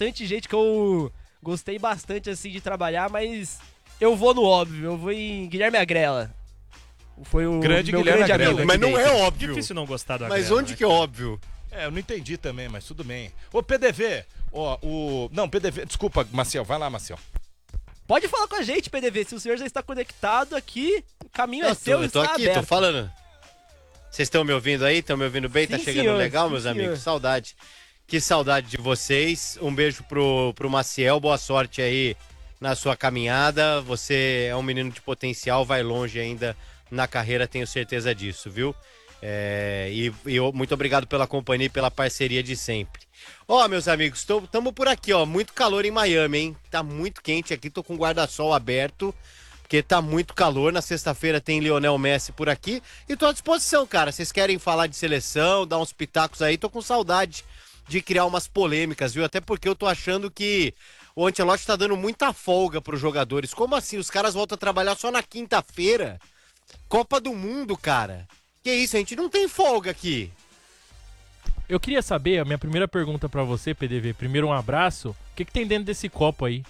bastante gente que eu gostei bastante, assim, de trabalhar, mas eu vou no óbvio, eu vou em Guilherme Agrela. Foi o grande meu Guilherme grande Agrela. amigo. Mas não é óbvio. óbvio. Difícil não gostar do Agrela. Mas onde que é óbvio? Eu não entendi também, mas tudo bem. Ô, PDV, Não, PDV, desculpa, Maciel, vai lá, Maciel. Pode falar com a gente, PDV, se o senhor já está conectado aqui, o caminho é seu, eu tô está aqui, aberto. tô falando. Vocês estão me ouvindo aí? Estão me ouvindo bem? Sim, Tá chegando senhor, legal, sim, meus senhor. amigos? Saudade. Que saudade de vocês. Um beijo pro Maciel, boa sorte aí na sua caminhada. Você é um menino de potencial, vai longe ainda na carreira, tenho certeza disso, viu? Muito obrigado pela companhia e pela parceria de sempre. Meus amigos, estamos por aqui, muito calor em Miami, hein? Tá muito quente aqui, tô com o guarda-sol aberto, porque tá muito calor. Na sexta-feira tem Lionel Messi por aqui e tô à disposição, cara. Vocês querem falar de seleção, dar uns pitacos aí? Tô com saudade de criar umas polêmicas, viu? Até porque eu tô achando que o Ancelotti tá dando muita folga pros jogadores. Como assim? Os caras voltam a trabalhar só na quinta-feira? Copa do Mundo, cara. Que isso, a gente não tem folga aqui. Eu queria saber, a minha primeira pergunta pra você, PDV, primeiro um abraço, o que tem dentro desse copo aí?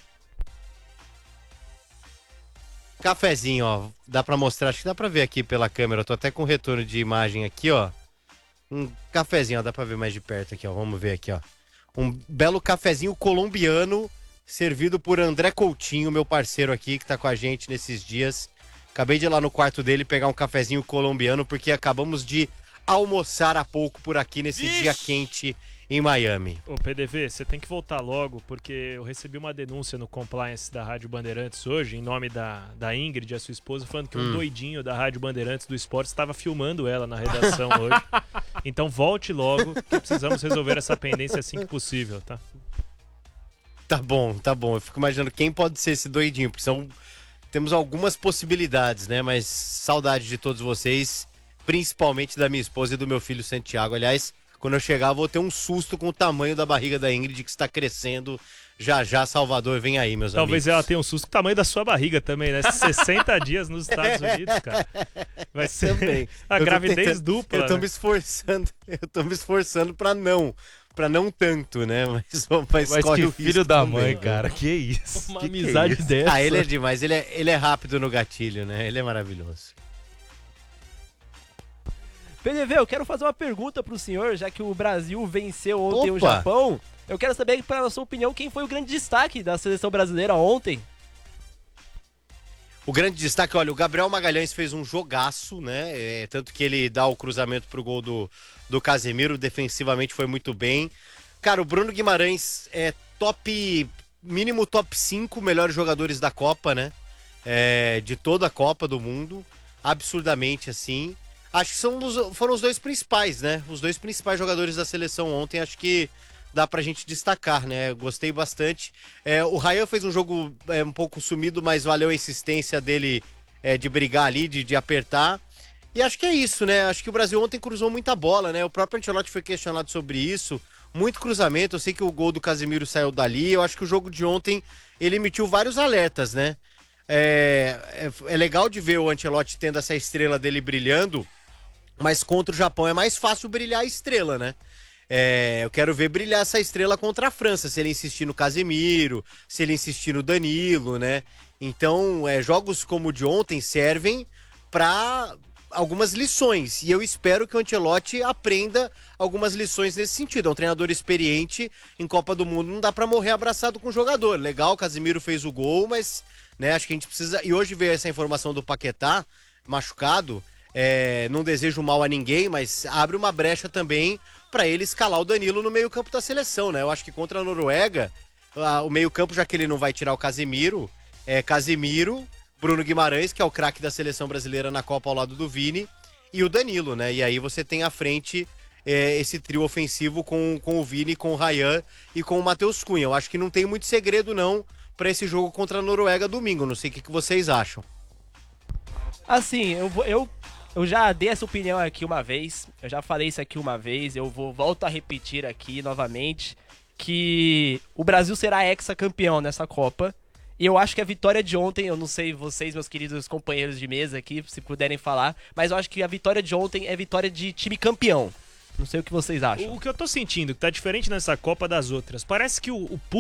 Cafezinho, ó, dá pra mostrar, acho que dá pra ver aqui pela câmera, eu tô até com retorno de imagem aqui, ó. Um cafezinho, ó, dá pra ver mais de perto aqui, ó, vamos ver aqui, ó. Um belo cafezinho colombiano, servido por André Coutinho, meu parceiro aqui, que tá com a gente nesses dias. Acabei de ir lá no quarto dele pegar um cafezinho colombiano, porque acabamos de almoçar há pouco por aqui nesse dia quente em Miami. Ô, PDV, você tem que voltar logo, porque eu recebi uma denúncia no compliance da Rádio Bandeirantes hoje, em nome da Ingrid, a sua esposa, falando que um doidinho da Rádio Bandeirantes do Esporte estava filmando ela na redação hoje. Então volte logo, que precisamos resolver essa pendência assim que possível, tá? Tá bom. Eu fico imaginando quem pode ser esse doidinho, porque temos algumas possibilidades, né? Mas saudade de todos vocês, principalmente da minha esposa e do meu filho Santiago. Aliás, quando eu chegar, eu vou ter um susto com o tamanho da barriga da Ingrid, que está crescendo. Já, Salvador, vem aí, meus Talvez amigos. ela tenha um susto com o tamanho da sua barriga também, né? 60 dias nos Estados Unidos, cara. Vai ser Também. a gravidez dupla. Eu tô né? me esforçando pra não tanto, né? Mas Mas corre que o filho risco da também. mãe, cara. Que isso? Uma Que amizade é isso? dessa. Ah, ele é demais. Ele é rápido no gatilho, né? Ele é maravilhoso. PDV, eu quero fazer uma pergunta pro senhor, já que o Brasil venceu ontem o Opa! Japão. Eu quero saber, pela sua opinião, quem foi o grande destaque da seleção brasileira ontem? O grande destaque, olha, o Gabriel Magalhães fez um jogaço, né? Tanto que ele dá o cruzamento pro gol do Casemiro, defensivamente foi muito bem. Cara, o Bruno Guimarães é mínimo top 5 melhores jogadores da Copa, né? De toda a Copa do mundo, absurdamente assim. Acho que foram os dois principais, né? Os dois principais jogadores da seleção ontem, acho que dá pra gente destacar, né? Gostei bastante. O Ryan fez um jogo um pouco sumido, mas valeu a insistência dele de brigar ali, de apertar. E acho que é isso, né? Acho que o Brasil ontem cruzou muita bola, né? O próprio Ancelotti foi questionado sobre isso. Muito cruzamento, eu sei que o gol do Casemiro saiu dali. Eu acho que o jogo de ontem, ele emitiu vários alertas, né? É legal de ver o Ancelotti tendo essa estrela dele brilhando, mas contra o Japão é mais fácil brilhar a estrela, né? Eu quero ver brilhar essa estrela contra a França, se ele insistir no Casemiro, se ele insistir no Danilo, né? Então, jogos como o de ontem servem para algumas lições, e eu espero que o Ancelotti aprenda algumas lições nesse sentido. É um treinador experiente, em Copa do Mundo não dá para morrer abraçado com o jogador. Legal, o Casemiro fez o gol, mas né, acho que a gente precisa... E hoje veio essa informação do Paquetá, machucado, não desejo mal a ninguém, mas abre uma brecha também para ele escalar o Danilo no meio-campo da seleção, né? Eu acho que contra a Noruega, o meio-campo, já que ele não vai tirar o Casemiro, Casemiro, Bruno Guimarães, que é o craque da seleção brasileira na Copa ao lado do Vini, e o Danilo, né? E aí você tem à frente esse trio ofensivo com o Vini, com o Ryan e com o Matheus Cunha. Eu acho que não tem muito segredo, não, para esse jogo contra a Noruega domingo. Não sei o que vocês acham. Assim, eu já dei essa opinião aqui uma vez, eu já falei isso aqui uma vez, volto a repetir aqui novamente, que o Brasil será hexacampeão nessa Copa. E eu acho que a vitória de ontem, eu não sei vocês, meus queridos companheiros de mesa aqui, se puderem falar, mas eu acho que a vitória de ontem é vitória de time campeão. Não sei o que vocês acham. O que eu tô sentindo, que tá diferente nessa Copa das outras, parece que o